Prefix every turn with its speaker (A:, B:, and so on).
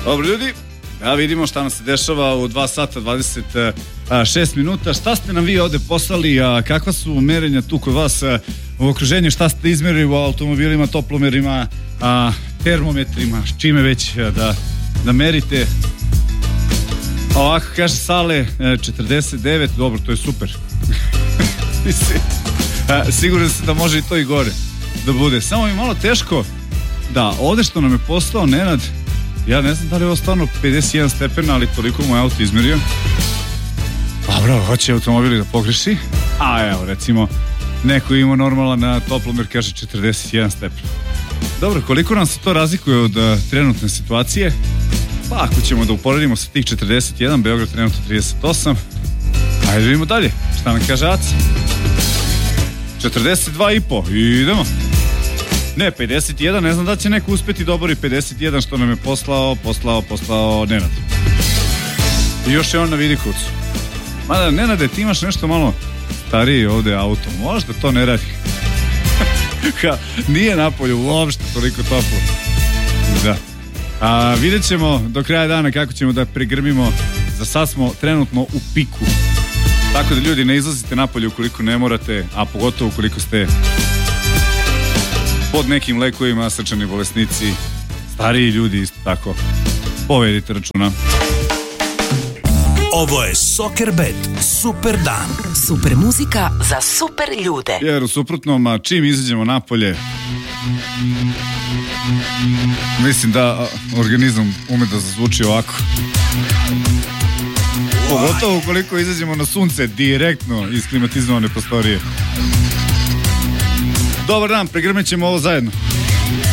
A: Dobro ljudi, da vidimo šta nam se dešava u 2 sata 26 minuta. Šta ste nam vi ovde poslali, kakva su merenja tu kod vas u okruženju, šta ste izmerili u automobilima, toplomerima, termometrima, s čime već da merite. Ovako kaže Sale, 49, dobro, to je super. Siguran sam da može i to i gore da bude, samo je malo teško da ovde što nam je poslao Nenad, ja ne znam da li je ovo stvarno 51 stepena, ali toliko mu je auto izmerio. Dobro, hoće automobil da pogreši. A evo, recimo, neko ima normalan toplomer, kaže 41 stepen. Dobro, koliko nam se to razlikuje od trenutne situacije? Pa ako ćemo da uporedimo sa tih 41, Beograd trenutno 38. Ajde vidimo dalje, šta nam kaže Aca? 42,5, idemo. Ne, 51, ne znam da će neko uspeti da obori 51 što nam je poslao Nenad. I još je on na vidikovcu. Mada, Nenade, ti imaš nešto malo stariji ovde auto, možda to ne radi. Nije napolju uopšte toliko toplo. Da. Vidjet ćemo do kraja dana kako ćemo da pregrmimo. Za sad smo trenutno u piku. Tako da ljudi, ne izlazite napolje ukoliko ne morate, a pogotovo ukoliko ste pod nekim lekovima, srčani bolesnici, stariji ljudi isto tako. Povedite računa.
B: Ovo je Soccerbet, super dan.
C: Super muzika za super ljude.
A: Jer u suprotnom, čim izađemo napolje, mislim da organizam ume da zazvuči ovako. Pogotovo ukoliko izađemo na sunce direktno iz klimatizovane prostorije. Dobar dan, pregrmet ćemo ovo zajedno.